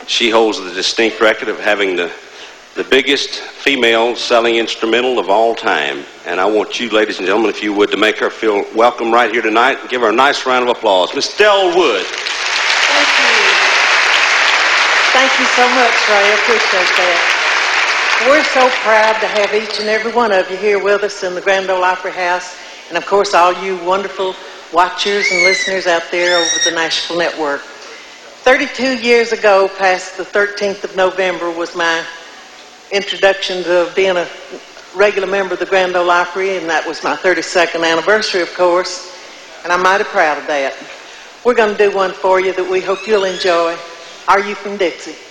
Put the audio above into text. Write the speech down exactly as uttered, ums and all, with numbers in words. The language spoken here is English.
She holds the distinct record of having the, the biggest female selling instrumental of all time. And I want you, ladies and gentlemen, if you would, to make her feel welcome right here tonight and give her a nice round of applause. Miss Del Wood. Thank you. Thank you so much, Ray. I appreciate that. We're so proud to have each and every one of you here with us in the Grand Ole Opry House. And, of course, all you wonderful watchers and listeners out there over the Nashville Network. thirty-two years ago, past the thirteenth of November, was my introduction to being a regular member of the Grand Ole Opry, and that was my thirty-second anniversary, of course. And I'm mighty proud of that. We're going to do one for you that we hope you'll enjoy. Are You From Dixie?